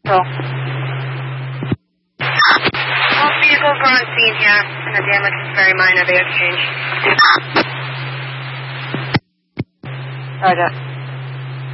All vehicles are on scene here, and the damage is very minor. They exchange. Roger.